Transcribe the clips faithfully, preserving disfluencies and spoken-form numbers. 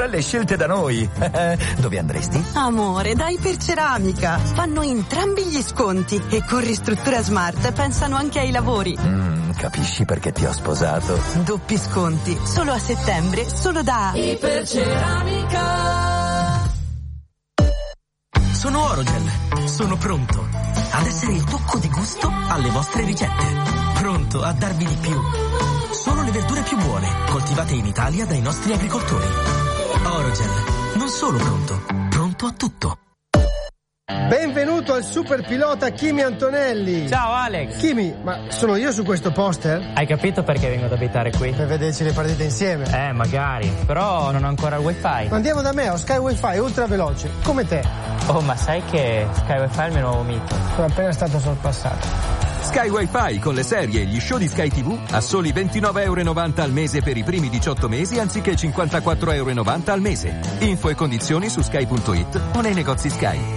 sempre le scelte da noi. Dove andresti? Amore, da Iperceramica. Fanno entrambi gli sconti e con ristruttura smart pensano anche ai lavori. Mm, capisci perché ti ho sposato? Doppi sconti, solo a settembre, solo da Iperceramica. Sono Orogel, sono pronto ad essere il tocco di gusto alle vostre ricette. Pronto a darvi di più. Solo le verdure più buone, coltivate in Italia dai nostri agricoltori. Orogel, non solo pronto, pronto a tutto. Benvenuto al super pilota Kimi Antonelli. Ciao Alex. Kimi, ma sono io su questo poster? Hai capito perché vengo ad abitare qui? Per vederci le partite insieme. Eh, magari, però non ho ancora il wifi. Andiamo da me, ho Sky Wi-Fi ultra veloce, come te. Oh, ma sai che Sky Wi-Fi è il mio nuovo mito? Sono appena stato sorpassato. Sky Wi-Fi con le serie e gli show di Sky tivù a soli ventinove e novanta euro al mese per i primi diciotto mesi anziché cinquantaquattro e novanta euro al mese. Info e condizioni su sky punto it o nei negozi Sky.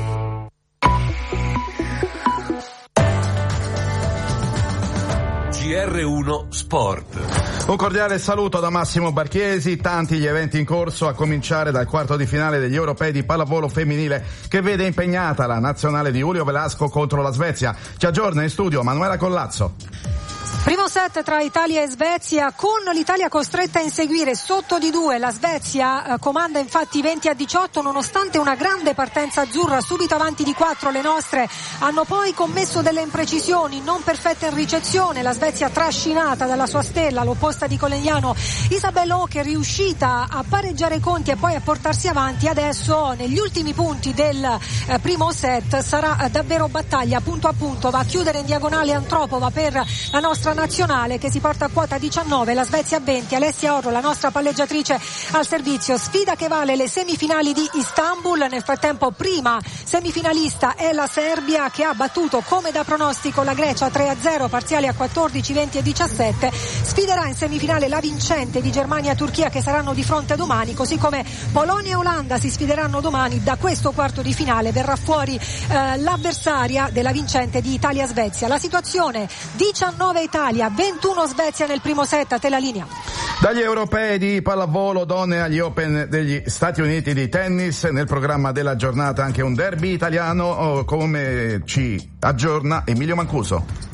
G R uno Sport. Un cordiale saluto da Massimo Barchiesi. Tanti gli eventi in corso, a cominciare dal quarto di finale degli europei di pallavolo femminile che vede impegnata la nazionale di Julio Velasco contro la Svezia. Ci aggiorna in studio Manuela Collazzo. Primo set tra Italia e Svezia, con l'Italia costretta a inseguire sotto di due. La Svezia eh, comanda infatti venti a diciotto nonostante una grande partenza azzurra, subito avanti di quattro. Le nostre hanno poi commesso delle imprecisioni, non perfette in ricezione. La Svezia trascinata dalla sua stella, l'opposta di Colegnano, Isabella Hoche, riuscita a pareggiare i conti e poi a portarsi avanti. Adesso negli ultimi punti del eh, primo set sarà eh, davvero battaglia punto a punto. Va a chiudere in diagonale Antropova per la nostra nazionale che si porta a quota diciannove, la Svezia a venti. Alessia Orro, la nostra palleggiatrice, al servizio. Sfida che vale le semifinali di Istanbul. Nel frattempo prima semifinalista è la Serbia, che ha battuto come da pronostico la Grecia tre a zero, parziali a quattordici, venti e diciassette. Sfiderà in semifinale la vincente di Germania-Turchia, che saranno di fronte domani, così come Polonia e Olanda si sfideranno domani. Da questo quarto di finale verrà fuori eh, l'avversaria della vincente di Italia-Svezia. La situazione: diciannove Italia, ventuno Svezia nel primo set. A te la linea. Dagli europei di pallavolo donne agli Open degli Stati Uniti di tennis, nel programma della giornata anche un derby italiano, come ci aggiorna Emilio Mancuso.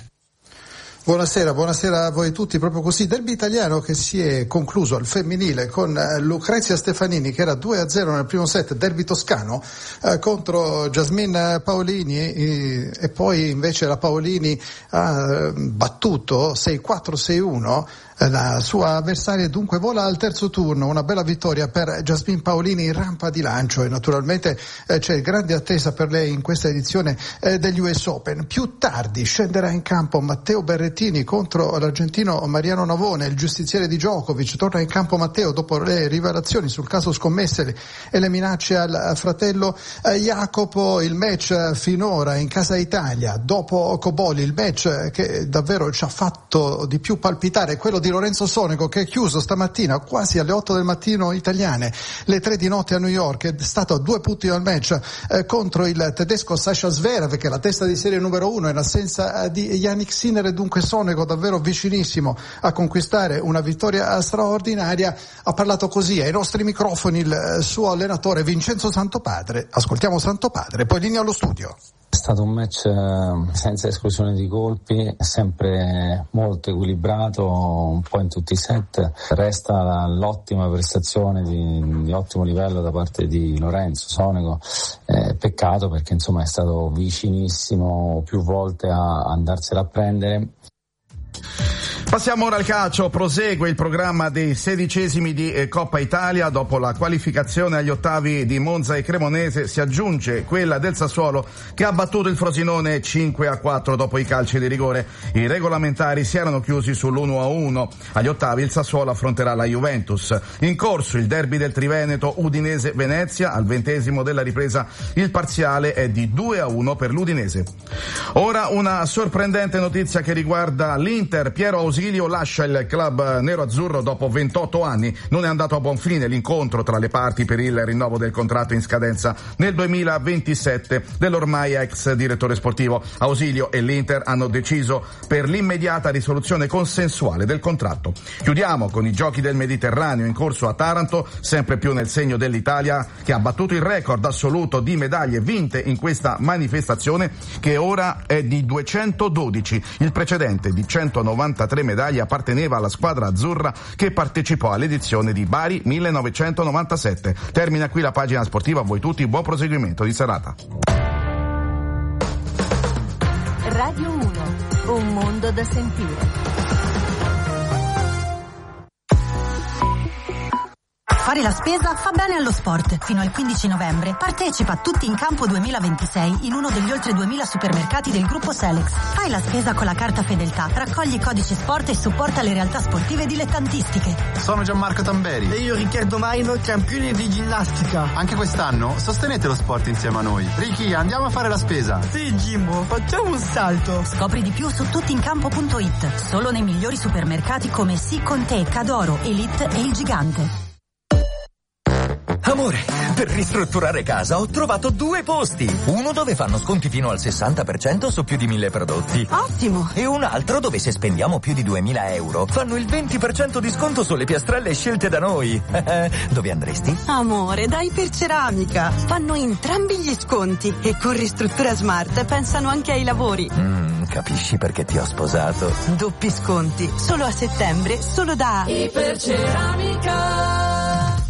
Buonasera, buonasera a voi tutti. Proprio così, derby italiano che si è concluso al femminile con Lucrezia Stefanini che era due a zero nel primo set, derby toscano, eh, contro Jasmine Paolini, e, e poi invece la Paolini ha battuto sei quattro sei uno la sua avversaria, dunque vola al terzo turno. Una bella vittoria per Jasmine Paolini in rampa di lancio, e naturalmente eh, c'è grande attesa per lei in questa edizione eh, degli U S Open. Più tardi scenderà in campo Matteo Berrettini contro l'argentino Mariano Navone, il giustiziere di Djokovic. Torna in campo Matteo dopo le rivelazioni sul caso scommesse e le minacce al fratello eh, Jacopo. Il match finora in casa Italia dopo Coboli, il match che davvero ci ha fatto di più palpitare, quello di Lorenzo Sonego, che è chiuso stamattina quasi alle otto del mattino italiane, le tre di notte a New York. È stato a due punti dal match eh, contro il tedesco Sasha Zverev, che è la testa di serie numero uno in assenza eh, di Yannick Sinner, e dunque Sonego davvero vicinissimo a conquistare una vittoria straordinaria. Ha parlato così ai nostri microfoni il eh, suo allenatore Vincenzo Santopadre. Ascoltiamo Santopadre, poi linea allo studio. È stato un match senza esclusione di colpi, sempre molto equilibrato, un po' in tutti i set. Resta l'ottima prestazione di, di ottimo livello da parte di Lorenzo Sonego. Eh, peccato perché insomma è stato vicinissimo più volte a andarsela a prendere. Passiamo ora al calcio. Prosegue il programma dei sedicesimi di eh, Coppa Italia. Dopo la qualificazione agli ottavi di Monza e Cremonese si aggiunge quella del Sassuolo, che ha battuto il Frosinone cinque a quattro dopo i calci di rigore. I regolamentari si erano chiusi sull'uno a uno. Agli ottavi il Sassuolo affronterà la Juventus. In corso il derby del Triveneto Udinese-Venezia. Al ventesimo della ripresa il parziale è di due a uno per l'Udinese. Ora una sorprendente notizia che riguarda l'Inter. Piero Ausini Ausilio lascia il club nero-azzurro dopo ventotto anni. Non è andato a buon fine l'incontro tra le parti per il rinnovo del contratto in scadenza nel duemilaventisette dell'ormai ex direttore sportivo. Ausilio e l'Inter hanno deciso per l'immediata risoluzione consensuale del contratto. Chiudiamo con i Giochi del Mediterraneo in corso a Taranto, sempre più nel segno dell'Italia, che ha battuto il record assoluto di medaglie vinte in questa manifestazione, che ora è di duecentododici. Il precedente di centonovantatré medaglie apparteneva alla squadra azzurra che partecipò all'edizione di Bari millenovecentonovantasette. Termina qui la pagina sportiva. A voi tutti buon proseguimento di serata. Radio uno, un mondo da sentire. Fare la spesa fa bene allo sport. Fino al quindici novembre partecipa a Tutti in Campo duemilaventisei in uno degli oltre duemila supermercati del gruppo Selex. Fai la spesa con la carta Fedeltà, raccogli i codici sport e supporta le realtà sportive dilettantistiche. Sono Gianmarco Tamberi. E io Riccardo Maino, campione di ginnastica. Anche quest'anno sostenete lo sport insieme a noi. Ricky, andiamo a fare la spesa. Sì, Jimbo, facciamo un salto. Scopri di più su tuttincampo punto it. Solo nei migliori supermercati come Sì con te, Cadoro, Elite e Il Gigante. Amore, per ristrutturare casa ho trovato due posti. Uno dove fanno sconti fino al sessanta per cento su più di mille prodotti. Ottimo! E un altro dove se spendiamo più di duemila euro fanno il venti per cento di sconto sulle piastrelle scelte da noi. Dove andresti? Amore, dai per Ceramica. Fanno entrambi gli sconti e con Ristruttura Smart pensano anche ai lavori. Mm, capisci perché ti ho sposato? Doppi sconti, solo a settembre, solo da Iperceramica.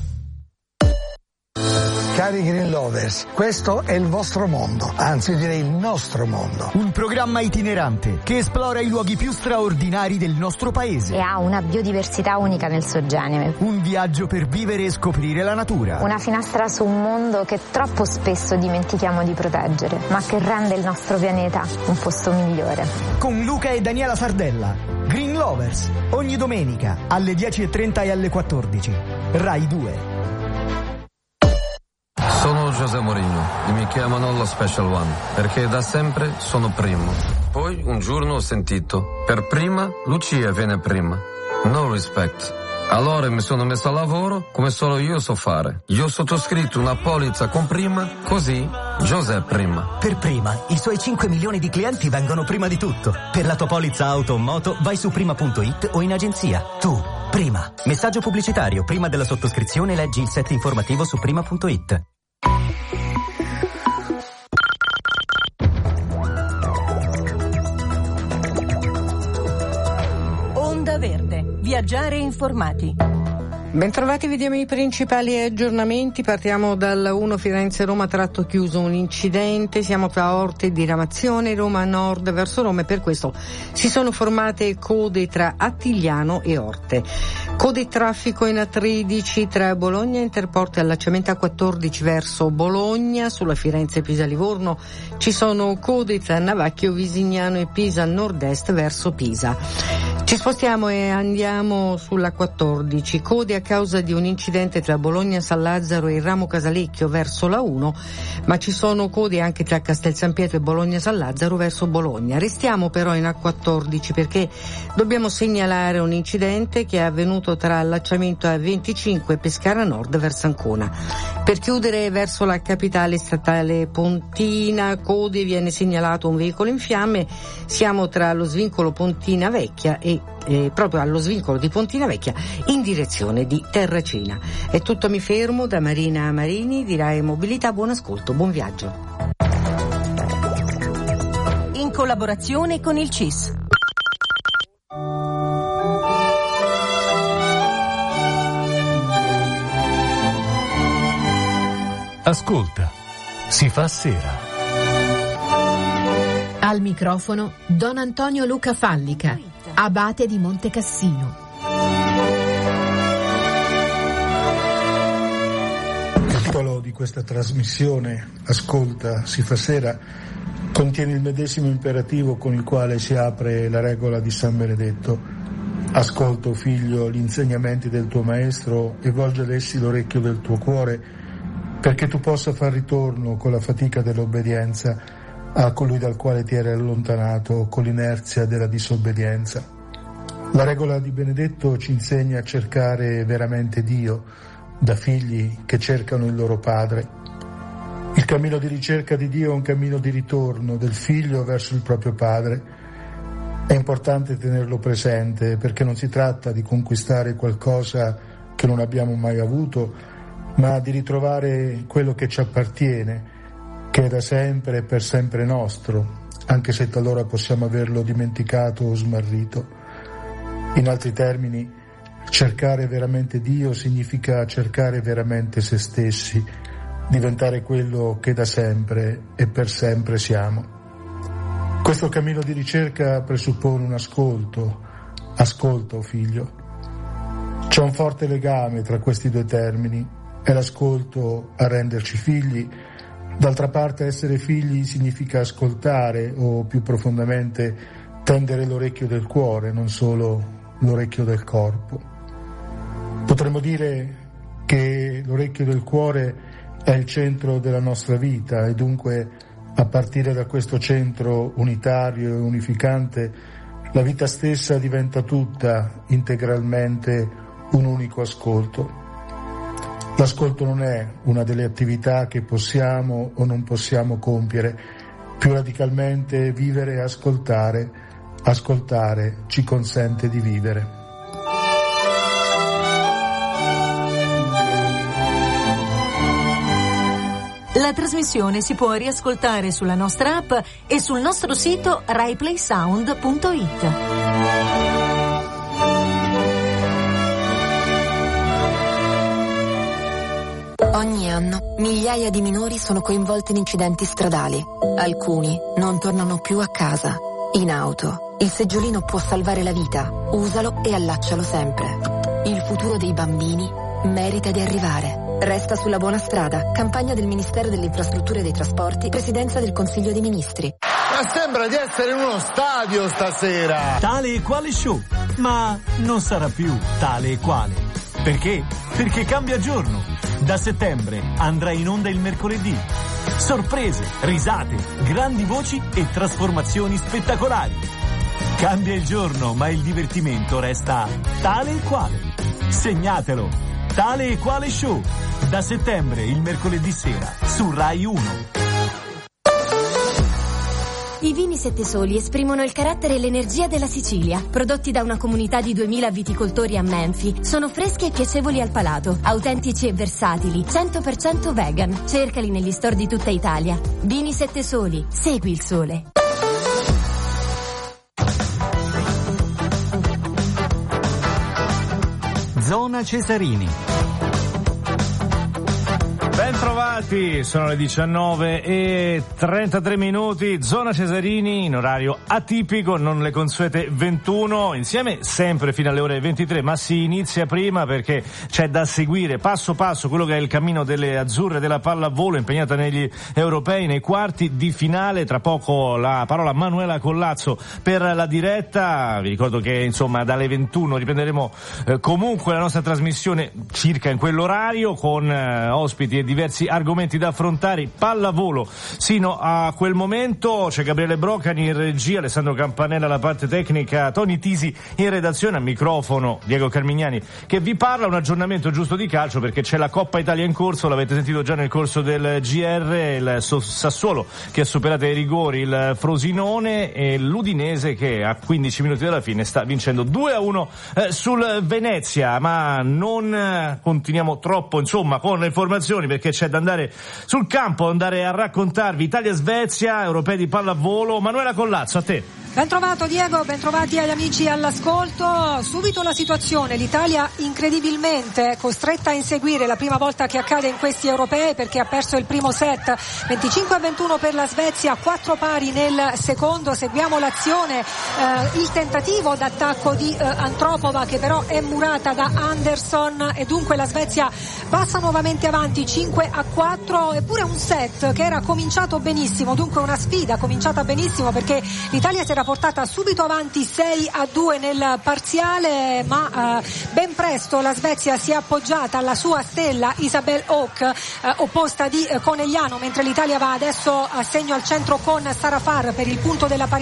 Cari Green Lovers, questo è il vostro mondo, anzi direi il nostro mondo. Un programma itinerante che esplora i luoghi più straordinari del nostro paese. E ha una biodiversità unica nel suo genere. Un viaggio per vivere e scoprire la natura. Una finestra su un mondo che troppo spesso dimentichiamo di proteggere, ma che rende il nostro pianeta un posto migliore. Con Luca e Daniela Sardella. Green Lovers, ogni domenica alle dieci e trenta e alle quattordici. Rai due. Sono José Mourinho e mi chiamano lo Special One perché da sempre sono primo. Poi un giorno ho sentito, per prima Lucia viene prima. No respect. Allora mi sono messo a lavoro come solo io so fare. Io ho sottoscritto una polizza con prima, così José prima. Per prima, i suoi cinque milioni di clienti vengono prima di tutto. Per la tua polizza auto o moto vai su prima punto it o in agenzia. Tu, prima. Messaggio pubblicitario. Prima della sottoscrizione leggi il set informativo su prima punto it. Onda Verde, viaggiare informati. Bentrovati, vediamo i principali aggiornamenti. Partiamo dal uno Firenze-Roma, tratto chiuso, un incidente, siamo tra Orte e Diramazione, Roma Nord verso Roma, e per questo si sono formate code tra Attigliano e Orte. Code traffico in A tredici tra Bologna e Interporto e allacciamento A quattordici verso Bologna. Sulla Firenze-Pisa-Livorno ci sono code tra Navacchio, Visignano e Pisa nord-est verso Pisa. Ci spostiamo e andiamo sulla quattordici, code a causa di un incidente tra Bologna San Lazzaro e Ramo Casalecchio verso la uno, ma ci sono code anche tra Castel San Pietro e Bologna San Lazzaro verso Bologna. Restiamo però in A quattordici perché dobbiamo segnalare un incidente che è avvenuto tra allacciamento A venticinque e Pescara Nord verso Ancona. Per chiudere verso la capitale statale Pontina, code, viene segnalato un veicolo in fiamme, siamo tra lo svincolo Pontina Vecchia e eh, proprio allo svincolo di Pontina Vecchia in direzione di Terracina. È tutto, mi fermo. Da Marina Marini di Rai Mobilità, buon ascolto, buon viaggio. In collaborazione con il C I S. Ascolta, si fa sera. Al microfono Don Antonio Luca Fallica, abate di Monte Cassino. Il titolo di questa trasmissione, Ascolta, si fa sera, contiene il medesimo imperativo con il quale si apre la regola di San Benedetto. Ascolta, o figlio, gli insegnamenti del tuo maestro e volge ad essi l'orecchio del tuo cuore, perché tu possa far ritorno con la fatica dell'obbedienza a colui dal quale ti eri allontanato con l'inerzia della disobbedienza. La regola di Benedetto ci insegna a cercare veramente Dio, da figli che cercano il loro padre. Il cammino di ricerca di Dio è un cammino di ritorno del figlio verso il proprio padre. È importante tenerlo presente perché non si tratta di conquistare qualcosa che non abbiamo mai avuto, ma di ritrovare quello che ci appartiene, che è da sempre e per sempre nostro, anche se talora possiamo averlo dimenticato o smarrito. In altri termini, cercare veramente Dio significa cercare veramente se stessi, diventare quello che da sempre e per sempre siamo. Questo cammino di ricerca presuppone un ascolto. Ascolta, o figlio. C'è un forte legame tra questi due termini. È l'ascolto a renderci figli. D'altra parte, essere figli significa ascoltare, o più profondamente tendere l'orecchio del cuore, non solo l'orecchio del corpo. Potremmo dire che l'orecchio del cuore è il centro della nostra vita e dunque a partire da questo centro unitario e unificante la vita stessa diventa tutta integralmente un unico ascolto. L'ascolto non è una delle attività che possiamo o non possiamo compiere, più radicalmente vivere e ascoltare, ascoltare ci consente di vivere. La trasmissione si può riascoltare sulla nostra app e sul nostro sito rai play sound punto it. Ogni anno migliaia di minori sono coinvolti in incidenti stradali. Alcuni non tornano più a casa. In auto, il seggiolino può salvare la vita. Usalo e allaccialo sempre. Il futuro dei bambini merita di arrivare. Resta sulla buona strada. Campagna del Ministero delle Infrastrutture e dei Trasporti, Presidenza del Consiglio dei Ministri. Ma sembra di essere in uno stadio stasera. Tale e quale show, ma non sarà più tale e quale. Perché? Perché cambia giorno. Da settembre andrà in onda il mercoledì. Sorprese, risate, grandi voci e trasformazioni spettacolari. Cambia il giorno, ma il divertimento resta tale e quale. Segnatelo. Tale e quale show. Da settembre, il mercoledì sera, su Rai uno. I vini Sette Soli esprimono il carattere e l'energia della Sicilia. Prodotti da una comunità di duemila viticoltori a Menfi. Sono freschi e piacevoli al palato. Autentici e versatili. cento per cento vegan. Cercali negli store di tutta Italia. Vini Sette Soli. Segui il sole. Zona Cesarini. Bentrovati, sono le diciannove e trentatré minuti, Zona Cesarini in orario atipico, non le consuete ventuno, insieme sempre fino alle ore ventitré, ma si inizia prima perché c'è da seguire passo passo quello che è il cammino delle azzurre della pallavolo impegnata negli europei, nei quarti di finale. Tra poco la parola a Manuela Collazzo per la diretta. Vi ricordo che insomma dalle ventuno riprenderemo eh, comunque la nostra trasmissione circa in quell'orario con eh, ospiti e diversi argomenti da affrontare. Pallavolo sino a quel momento, c'è Gabriele Brocani in regia, Alessandro Campanella alla parte tecnica, Tony Tisi in redazione, al microfono Diego Carmignani che vi parla. Un aggiornamento giusto di calcio perché c'è la Coppa Italia in corso, l'avete sentito già nel corso del G R, il Sassuolo che ha superato ai rigori il Frosinone e l'Udinese che a quindici minuti dalla fine sta vincendo due a uno eh, sul Venezia. Ma non eh, continuiamo troppo insomma con le informazioni perché c'è da andare sul campo, andare a raccontarvi Italia-Svezia, europei di pallavolo. Manuela Collazzo, a te. Ben trovato Diego, ben trovati agli amici all'ascolto. Subito la situazione, l'Italia incredibilmente costretta a inseguire, la prima volta che accade in questi europei perché ha perso il primo set, venticinque a ventuno per la Svezia, quattro pari nel secondo. Seguiamo l'azione, eh, il tentativo d'attacco di eh, Antropova che però è murata da Anderson e dunque la Svezia passa nuovamente avanti cinque a quattro, eppure un set che era cominciato benissimo, dunque una sfida cominciata benissimo perché l'Italia si era portata subito avanti sei a due nel parziale, ma eh, ben presto la Svezia si è appoggiata alla sua stella Isabel Hauk, eh, opposta di eh, Conegliano, mentre l'Italia va adesso a segno al centro con Sara Farr per il punto della parità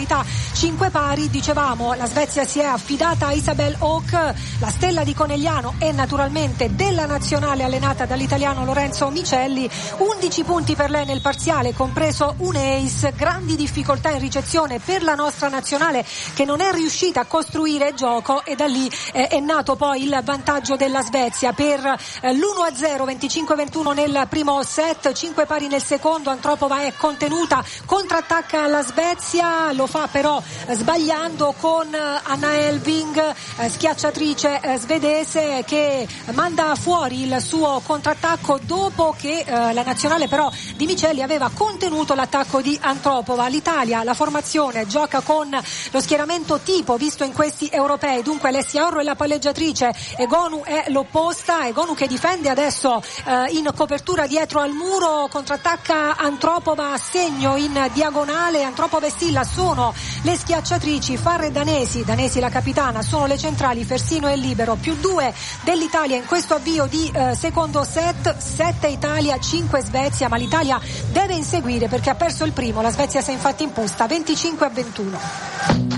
cinque pari. Dicevamo, la Svezia si è affidata a Isabel Hauk, la stella di Conegliano e naturalmente della nazionale allenata dall'italiano Lorenzo Micelli. undici punti per lei nel parziale, compreso un ace. Grandi difficoltà in ricezione per la nostra nazionale, che non è riuscita a costruire gioco, e da lì eh, è nato poi il vantaggio della Svezia per eh, l'uno a zero, venticinque a ventuno nel primo set, cinque pari nel secondo. Antropova è contenuta, contrattacca la Svezia, lo fa però eh, sbagliando con eh, Anna Elving, eh, schiacciatrice eh, svedese, che manda fuori il suo contrattacco dopo che eh, la nazionale però di Micelli aveva contenuto l'attacco di Antropova. L'Italia, la formazione, gioca con lo schieramento tipo visto in questi europei, dunque Alessia Orro è la palleggiatrice, Egonu è l'opposta, Egonu che difende adesso eh, in copertura dietro al muro, contrattacca Antropova, segno in diagonale. Antropova e Stilla sono le schiacciatrici, Farre e Danesi, Danesi la capitana, sono le centrali, Fersino e Libero, più due dell'Italia in questo avvio di eh, secondo set. Sette Italia, cinque Svezia, ma l'Italia deve inseguire perché ha perso il primo. La Svezia si è infatti imposta venticinque a ventuno.